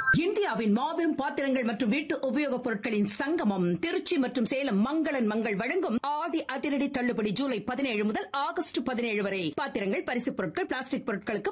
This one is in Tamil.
இந்தியாவின் மாபெரும் பாத்திரங்கள் மற்றும் வீட்டு உபயோகப் பொருட்களின் சங்கமம் திருச்சி மற்றும் சேலம் மங்களன் மங்கள் வழங்கும் ஆடி அதிரடி தள்ளுபடி ஜூலை 17 முதல் ஆகஸ்ட் 17 வரை. பாத்திரங்கள், பரிசுப் பொருட்கள், பிளாஸ்டிக் பொருட்களுக்கு